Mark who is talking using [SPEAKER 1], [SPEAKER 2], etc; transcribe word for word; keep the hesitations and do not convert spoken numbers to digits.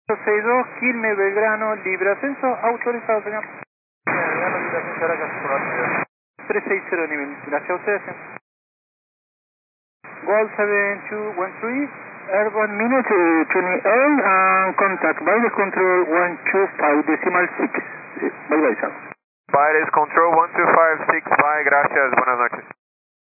[SPEAKER 1] sesenta y dos, Quilmes, Belgrano, libre ascenso, autorizado, señor.
[SPEAKER 2] Belgrano, libre ascenso, gracias por la actividad.
[SPEAKER 1] trescientos sesenta nivel, gracias a ustedes, señor. Gold seven two one three, Airborne minute uh, twenty-eight, and contact Virus Control one two five decimal six. Bye bye, sir.
[SPEAKER 2] Virus Control one two five six, bye, gracias, buenas noches.